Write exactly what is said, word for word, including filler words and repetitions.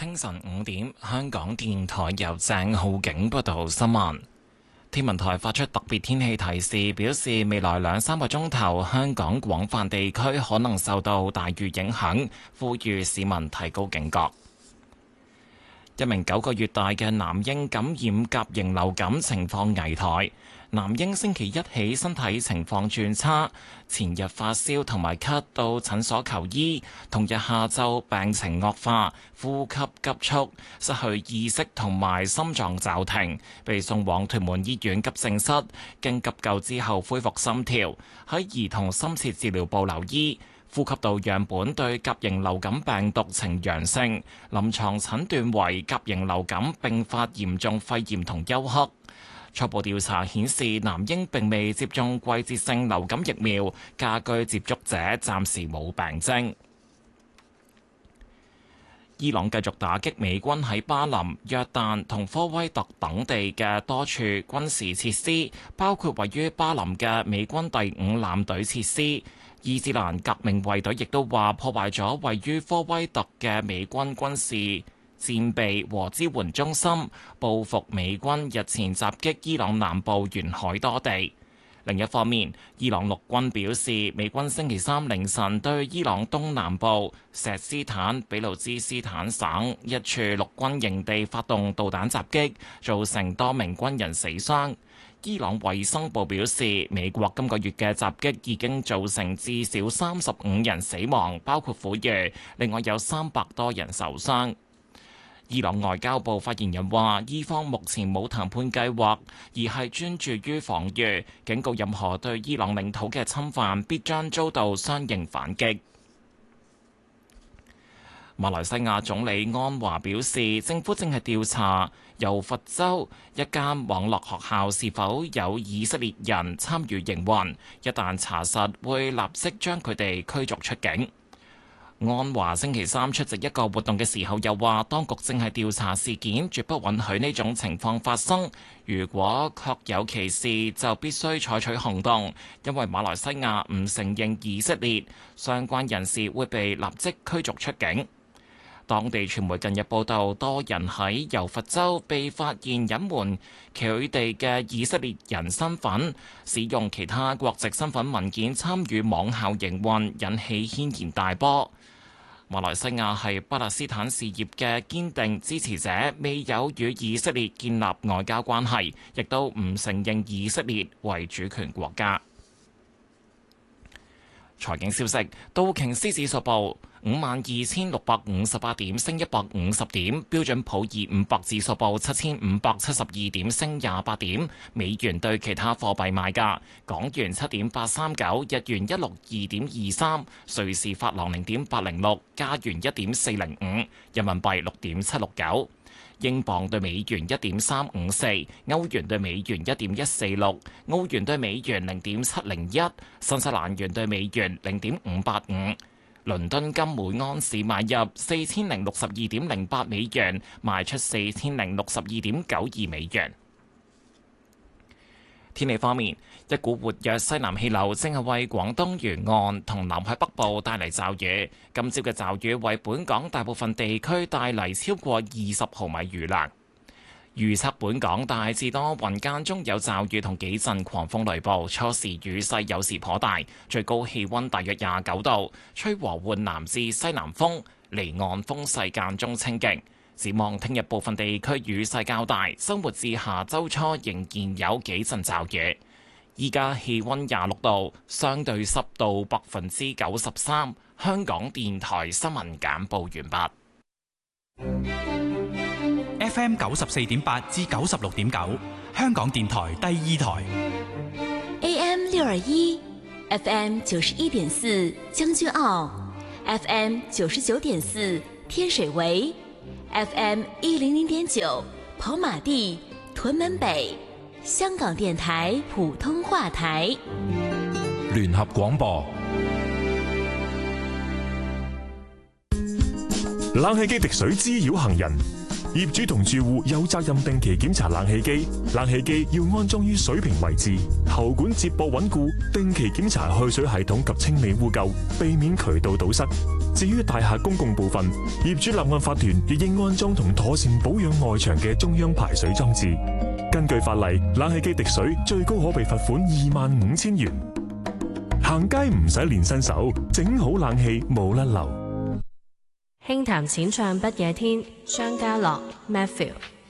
清晨五點，香港電台由鄭浩景報道新聞。天文台發出特別天氣提示，表示未來兩三個鐘頭，香港廣泛地區可能受到大雨影響，呼籲市民提高警覺。一名九個月大嘅男嬰感染甲型流感，情況危殆。男嬰星期一起身體情況轉差，前日發燒同埋咳，到診所求醫，同日下晝病情惡化，呼吸急促，失去意識同埋心臟驟停，被送往屯門醫院急症室，經急救之後恢復心跳，喺兒童深切治療部留醫。呼吸道樣本對甲型流感病毒呈陽性，臨床診斷為甲型流感併發嚴重肺炎同休克。初步調查顯示，男嬰並未接種季節性流感疫苗，家居接觸者暫時冇病徵。伊朗繼續打擊美軍喺巴林、約旦同科威特等地嘅多處軍事設施，包括位於巴林嘅美軍第五艦隊設施。伊斯蘭革命衛隊亦都話破壞咗位於科威特嘅美軍軍事戰備和支援中心，報復美軍日前襲擊伊朗南部沿海多地。另一方面，伊朗陸軍表示，美軍星期三凌晨對伊朗東南部錫斯坦俾路支斯坦省一處陸軍營地發動導彈襲擊，造成多名軍人死傷。伊朗衛生部表示，美國今個月嘅襲擊已經造成至少三十五人死亡，包括婦孺，另外有三百多人受傷。伊朗外交部發言人話，伊方目前冇談判計劃，而係專注於防禦，警告任何對伊朗領土嘅侵犯必將遭到相應反擊。馬來西亞總理安華表示，政府正係調查柔佛州一間網絡學校是否有以色列人參與營運，一旦查實，會立即將佢哋驅逐出境。安華星期三出席一個活動嘅時候又話，當局正係調查事件，絕不允許呢種情況發生。如果確有其事，就必須採取行動，因為馬來西亞唔承認以色列，相關人士會被立即驅逐出境。當地傳媒近日報道，多人喺柔佛州被發現隱瞞佢哋嘅以色列人身份，使用其他國籍身份文件參與網校營運，引起軒然大波。馬來西亞係巴勒斯坦事業嘅堅定支持者，未有與以色列建立外交關係，亦都唔承認以色列為主權國家。財經消息，道瓊斯指數報五萬二千六百五十八點，升一百五十點；標準普爾五百指數報七千五百七十二點，升廿八點。美元對其他貨幣賣價：港元七點八三九，日元一六二點二三，瑞士法郎零點八零六，加元一點四零五，人民幣六點七六九。英鎊對美元一點三五四，歐元對美元一點一四六，澳元對美元零點七零一，新西蘭元對美元零點五八五。倫敦金每安士買入四千零六十二點零八美元，賣出四千零六十二點九二美元。天氣方面，一股活躍西南氣流正係為廣東沿岸同南海北部帶嚟驟雨。今朝嘅驟雨為本港大部分地區帶嚟超過二十毫米雨量。預測本港大致多雲，間中有驟雨同幾陣狂風雷暴，初時雨勢有時頗大，最高氣溫大約廿九度，吹和緩南至西南風，離岸風勢間中清勁。展望聽日部分地區雨勢較大，周末至下周初仍然有幾陣驟雨。依家氣溫廿六度，相對濕度百分之九十三。香港電台新聞簡報完畢。 F M 九十四點八至九十六點九，香港電台第二台。 A M 六二一，F M 九十一點四將軍澳 ，F M 九十九點四天水圍。F M 一零零點九跑馬地、屯門北，香港電台普通話台。 聯合廣播。冷氣機滴水滋擾行人， 業主同住戶有責任定期檢查冷氣機，冷氣機要安裝於水平位置，喉管接駁穩固，定期檢查去水系統及清理污垢，避免渠道堵塞。至於大廈公共部分，業主立案法團亦應安裝同妥善保養外牆嘅中央排水裝置。根據法例，冷氣機滴水最高可被罰款二萬五千元。行街唔使練新手，整好冷氣冇甩漏。 輕談淺唱不夜天，張家樂 Matthew。